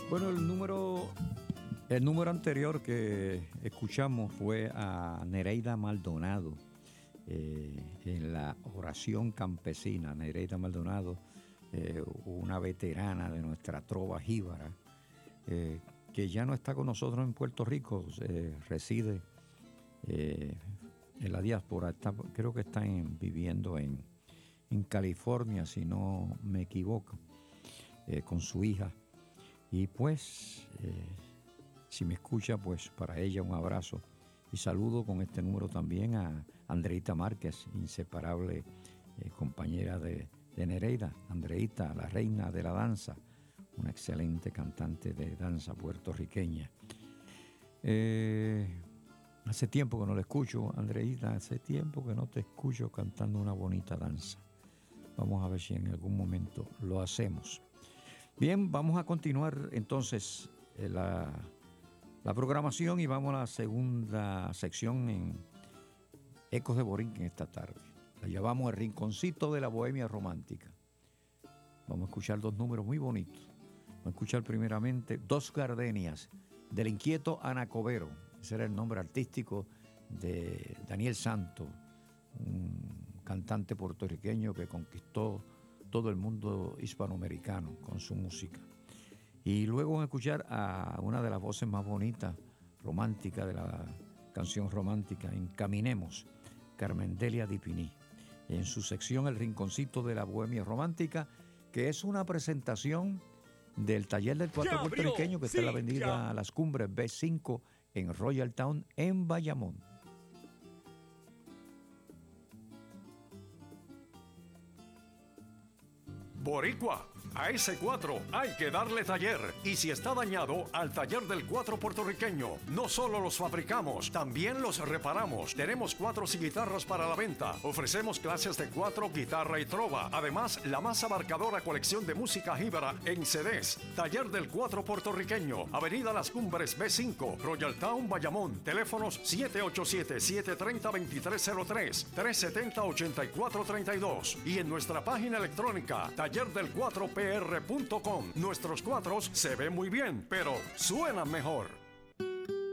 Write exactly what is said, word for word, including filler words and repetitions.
Bueno, el número, el número anterior que escuchamos fue a Nereida Maldonado, eh, en la oración campesina. Nereida Maldonado, eh, una veterana de nuestra trova jíbara, eh, que ya no está con nosotros en Puerto Rico, eh, reside eh, en la diáspora, está, creo que está en, viviendo en, en California, si no me equivoco, eh, con su hija. Y pues, eh, si me escucha, pues para ella un abrazo. Y saludo con este número también a Andreita Márquez, inseparable eh, compañera de, de Nereida. Andreita, la reina de la danza, una excelente cantante de danza puertorriqueña. Eh, hace tiempo que no la escucho, Andreita, hace tiempo que no te escucho cantando una bonita danza. Vamos a ver si en algún momento lo hacemos. Bien, vamos a continuar entonces eh, la, la programación y vamos a la segunda sección en Ecos de Borinquen esta tarde. La llamamos El Rinconcito de la Bohemia Romántica. Vamos a escuchar dos números muy bonitos. Vamos a escuchar primeramente Dos Gardenias, del inquieto Anacobero. Ese era el nombre artístico de Daniel Santo, un cantante puertorriqueño que conquistó todo el mundo hispanoamericano con su música. Y luego vamos a escuchar a una de las voces más bonitas, románticas de la canción romántica, Encaminemos, Carmen Delia Dipini, en su sección El Rinconcito de la Bohemia Romántica, que es una presentación del Taller del Cuatro Puertorriqueño, que sí, está en la avenida ya. Las Cumbres B cinco en Royal Town, en Bayamón. Boricua, a ese cuatro hay que darle taller. Y si está dañado, al Taller del Cuatro Puertorriqueño. No solo los fabricamos, también los reparamos. Tenemos cuatros y guitarras para la venta. Ofrecemos clases de cuatro, guitarra y trova. Además, la más abarcadora colección de música jíbara en C Ds. Taller del Cuatro Puertorriqueño, avenida Las Cumbres B cinco, Royal Town, Bayamón. Teléfonos siete ocho siete, siete tres cero, dos tres cero tres, tres siete cero, ocho cuatro tres dos. Y en nuestra página electrónica, taller del cuatro p r punto com. Nuestros cuatros se ven muy bien, pero suenan mejor.